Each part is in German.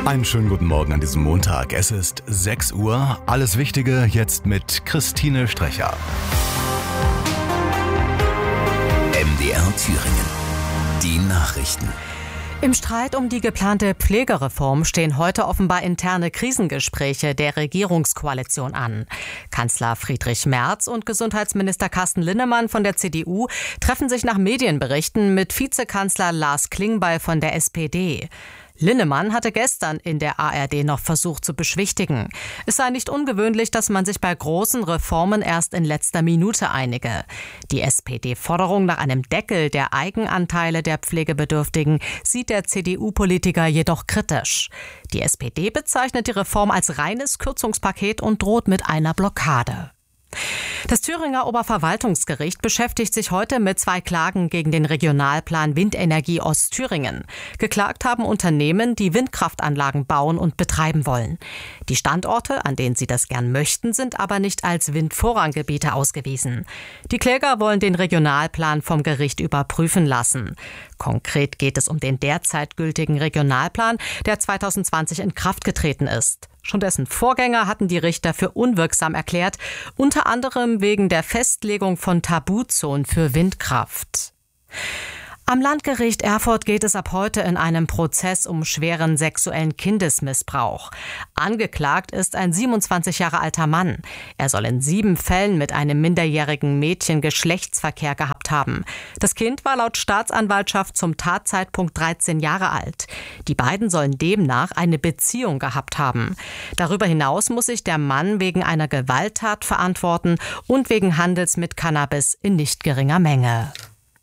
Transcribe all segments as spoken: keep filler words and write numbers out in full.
Einen schönen guten Morgen an diesem Montag. Es ist sechs Uhr. Alles Wichtige jetzt mit Christine Strecher. M D R Thüringen. Die Nachrichten. Im Streit um die geplante Pflegereform stehen heute offenbar interne Krisengespräche der Regierungskoalition an. Kanzler Friedrich Merz und Gesundheitsminister Carsten Linnemann von der C D U treffen sich nach Medienberichten mit Vizekanzler Lars Klingbeil von der S P D. Linnemann hatte gestern in der A R D noch versucht zu beschwichtigen. Es sei nicht ungewöhnlich, dass man sich bei großen Reformen erst in letzter Minute einige. Die S P D-Forderung nach einem Deckel der Eigenanteile der Pflegebedürftigen sieht der C D U-Politiker jedoch kritisch. Die S P D bezeichnet die Reform als reines Kürzungspaket und droht mit einer Blockade. Das Thüringer Oberverwaltungsgericht beschäftigt sich heute mit zwei Klagen gegen den Regionalplan Windenergie Ostthüringen. Geklagt haben Unternehmen, die Windkraftanlagen bauen und betreiben wollen. Die Standorte, an denen sie das gern möchten, sind aber nicht als Windvorranggebiete ausgewiesen. Die Kläger wollen den Regionalplan vom Gericht überprüfen lassen. Konkret geht es um den derzeit gültigen Regionalplan, der zweitausendzwanzig in Kraft getreten ist. Schon dessen Vorgänger hatten die Richter für unwirksam erklärt, unter anderem wegen der Festlegung von Tabuzonen für Windkraft. Am Landgericht Erfurt geht es ab heute in einem Prozess um schweren sexuellen Kindesmissbrauch. Angeklagt ist ein siebenundzwanzig Jahre alter Mann. Er soll in sieben Fällen mit einem minderjährigen Mädchen Geschlechtsverkehr gehabt haben. Das Kind war laut Staatsanwaltschaft zum Tatzeitpunkt dreizehn Jahre alt. Die beiden sollen demnach eine Beziehung gehabt haben. Darüber hinaus muss sich der Mann wegen einer Gewalttat verantworten und wegen Handels mit Cannabis in nicht geringer Menge.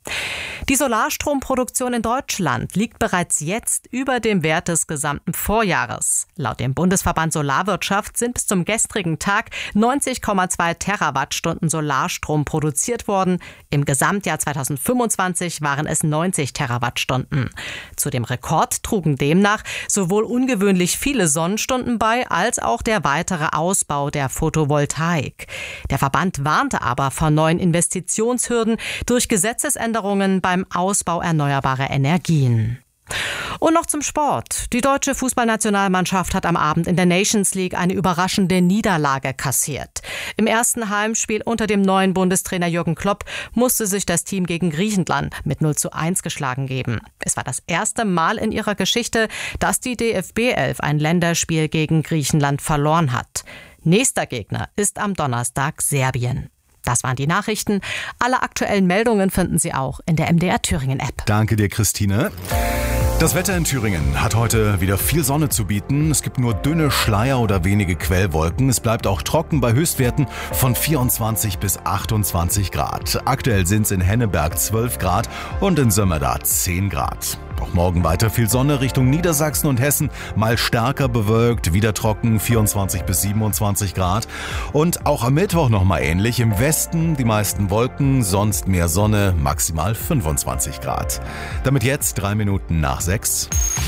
Die Solarstromproduktion in Deutschland liegt bereits jetzt über dem Wert des gesamten Vorjahres. Laut dem Bundesverband Solarwirtschaft sind bis zum gestrigen Tag neunzig Komma zwei Terawattstunden Solarstrom produziert worden. Im Gesamtjahr zweitausendfünfundzwanzig waren es neunzig Terawattstunden. Zu dem Rekord trugen demnach sowohl ungewöhnlich viele Sonnenstunden bei, als auch der weitere Ausbau der Photovoltaik. Der Verband warnte aber vor neuen Investitionshürden durch Gesetzesänderungen bei beim Ausbau erneuerbarer Energien. Und noch zum Sport. Die deutsche Fußballnationalmannschaft hat am Abend in der Nations League eine überraschende Niederlage kassiert. Im ersten Heimspiel unter dem neuen Bundestrainer Jürgen Klopp musste sich das Team gegen Griechenland mit null zu eins geschlagen geben. Es war das erste Mal in ihrer Geschichte, dass die D F B elf ein Länderspiel gegen Griechenland verloren hat. Nächster Gegner ist am Donnerstag Serbien. Das waren die Nachrichten. Alle aktuellen Meldungen finden Sie auch in der M D R Thüringen App. Danke dir, Christine. Das Wetter in Thüringen hat heute wieder viel Sonne zu bieten. Es gibt nur dünne Schleier oder wenige Quellwolken. Es bleibt auch trocken bei Höchstwerten von vierundzwanzig bis achtundzwanzig Grad. Aktuell sind es in Henneberg zwölf Grad und in Sömmerda zehn Grad. Auch morgen weiter viel Sonne Richtung Niedersachsen und Hessen, mal stärker bewölkt, wieder trocken, vierundzwanzig bis siebenundzwanzig Grad. Und auch am Mittwoch nochmal ähnlich, im Westen die meisten Wolken, sonst mehr Sonne, maximal fünfundzwanzig Grad. Damit jetzt drei Minuten nach sechs.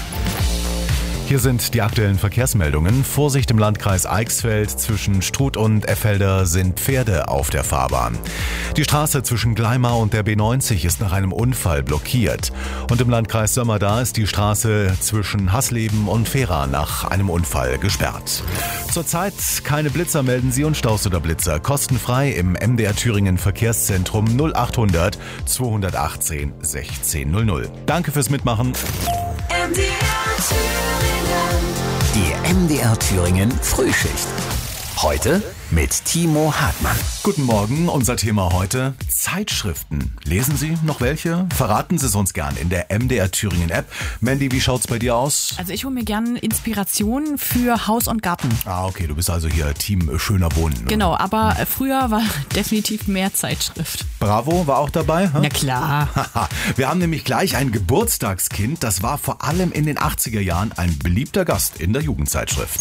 Hier sind die aktuellen Verkehrsmeldungen. Vorsicht im Landkreis Eichsfeld. Zwischen Struth und Effelder sind Pferde auf der Fahrbahn. Die Straße zwischen Gleimar und der B neunzig ist nach einem Unfall blockiert. Und im Landkreis Sömmerda ist die Straße zwischen Hasleben und Fehra nach einem Unfall gesperrt. Zurzeit keine Blitzer melden Sie und Staus oder Blitzer kostenfrei im M D R Thüringen Verkehrszentrum null achthundert zweihundertachtzehn sechzehn null null. Danke fürs Mitmachen. M D R Thüringen. Die M D R Thüringen Frühschicht. Heute mit Timo Hartmann. Guten Morgen, unser Thema heute: Zeitschriften. Lesen Sie noch welche? Verraten Sie es uns gern in der M D R Thüringen App. Mandy, wie schaut's bei dir aus? Also ich hole mir gern Inspiration für Haus und Garten. Ah, okay, du bist also hier Team schöner Wohnen. Ne? Genau, aber früher war definitiv mehr Zeitschrift. Bravo war auch dabei? Hä? Na klar. Wir haben nämlich gleich ein Geburtstagskind. Das war vor allem in den achtziger Jahren ein beliebter Gast in der Jugendzeitschrift.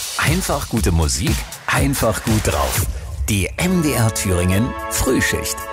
Einfach gute Musik, einfach gut drauf. Die M D R Thüringen Frühschicht.